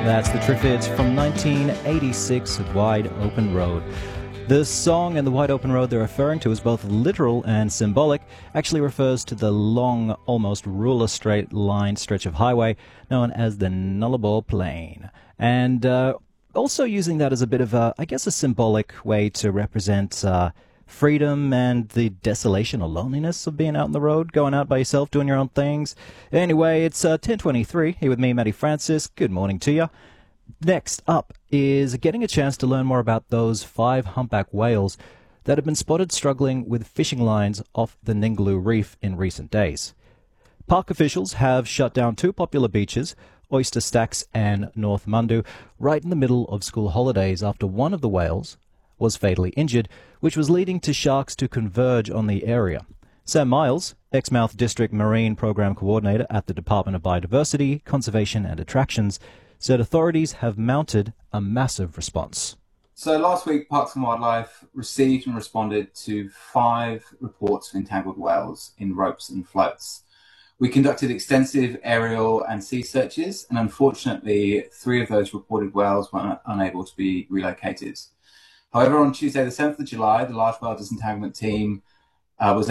That's the Triffids from 1986, Wide Open Road. The song and the wide open road they're referring to is both literal and symbolic, actually refers to the long, almost ruler straight line stretch of highway known as the Nullarbor Plain. And also using that as a bit of a symbolic way to represent freedom and the desolation or loneliness of being out on the road, going out by yourself, doing your own things. Anyway, it's 10:23 here with me, Matty Francis. Good morning to you. Next up is getting a chance to learn more about those 5 humpback whales that have been spotted struggling with fishing lines off the Ningaloo Reef in recent days. Park officials have shut down 2 popular beaches, Oyster Stacks and North Mundu, right in the middle of school holidays after one of the whales was fatally injured, which was leading to sharks to converge on the area. Sam Miles, Exmouth District Marine Program Coordinator at the Department of Biodiversity, Conservation and Attractions, said authorities have mounted a massive response. So last week, Parks and Wildlife received and responded to 5 reports of entangled whales in ropes and floats. We conducted extensive aerial and sea searches, and unfortunately, 3 of those reported whales were unable to be relocated. However, on Tuesday, the 7th of July, the large whale disentanglement team was